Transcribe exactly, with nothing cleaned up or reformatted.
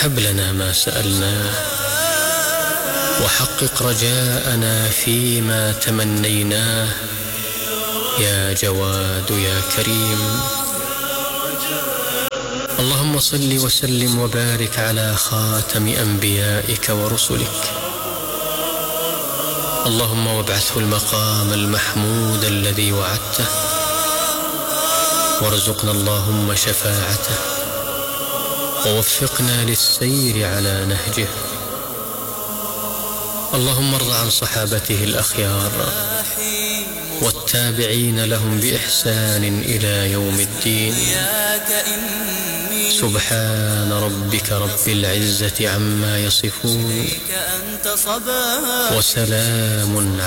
هب لنا ما سألناه، وحقق رجاءنا فيما تمنيناه، يا جواد يا كريم. اللهم صل وسلم وبارك على خاتم أنبيائك ورسلك، اللهم وابعثه المقام المحمود الذي وعدته، وارزقنا اللهم شفاعته، ووفقنا للسير على نهجه. اللهم ارض عن صحابته الأخيار والتابعين لهم بإحسان إلى يوم الدين. سبحان ربك رب العزة عما يصفون، وسلام